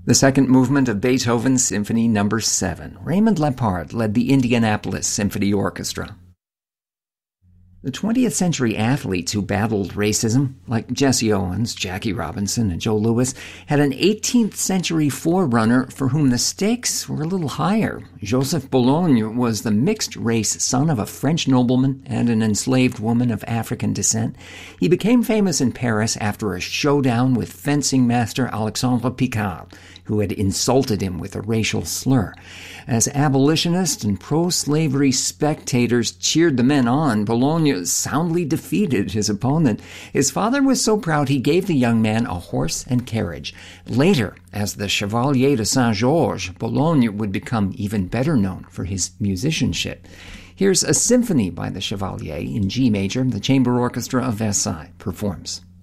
The second movement of Beethoven's Symphony No. 7. Raymond Lepard led the Indianapolis Symphony Orchestra. The 20th century athletes who battled racism, like Jesse Owens, Jackie Robinson, and Joe Louis, had an 18th century forerunner for whom the stakes were a little higher. Joseph Bologne was the mixed-race son of a French nobleman and an enslaved woman of African descent. He became famous in Paris after a showdown with fencing master Alexandre Picard, who had insulted him with a racial slur. As abolitionists and pro-slavery spectators cheered the men on, Bologne soundly defeated his opponent. His father was so proud he gave the young man a horse and carriage. Later, as the Chevalier de Saint-Georges, Bologne would become even better known for his musicianship. Here's a symphony by the Chevalier in G major. The Chamber Orchestra of Versailles performs.